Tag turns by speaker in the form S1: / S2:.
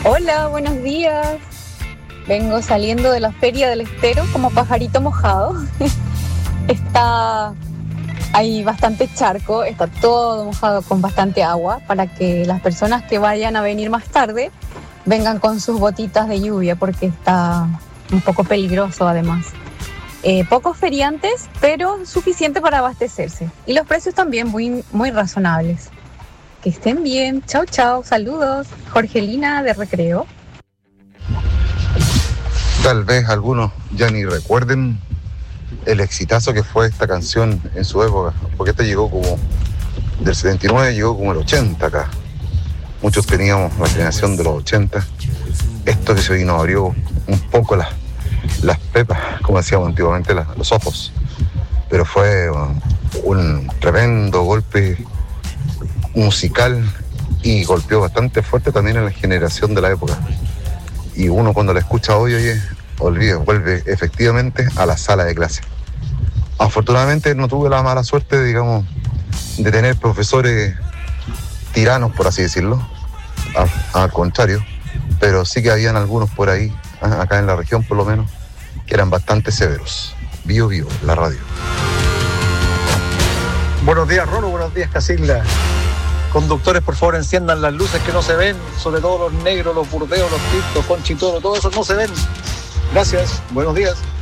S1: Hola, buenos días. Vengo saliendo de la Feria del Estero como pajarito mojado. Hay bastante charco, está todo mojado con bastante agua para que las personas que vayan a venir más tarde vengan con sus botitas de lluvia porque está un poco peligroso además. Pocos feriantes, pero suficiente para abastecerse. Y los precios también muy razonables. Que estén bien. Chau, chau. Saludos. Jorgelina de Recreo.
S2: Tal vez algunos ya ni recuerden el exitazo que fue esta canción en su época, porque esta llegó como del 79, llegó como el 80 acá. Muchos teníamos la generación de los 80. Esto que se vino abrió un poco las pepas, como decíamos antiguamente, los ojos. Pero fue un tremendo golpe musical y golpeó bastante fuerte también en la generación de la época. Y uno cuando la escucha hoy, vuelve efectivamente a la sala de clase. Afortunadamente no tuve la mala suerte, digamos, de tener profesores tiranos, por así decirlo, al contrario, pero sí que habían algunos por ahí, acá en la región por lo menos, que eran bastante severos. Vivo, la radio.
S3: Buenos días, Rolo, buenos días, Casigla. Conductores, por favor, enciendan las luces que no se ven, sobre todo los negros, los burdeos, los tintos, conchitoros, todo eso no se ven. Gracias, buenos días.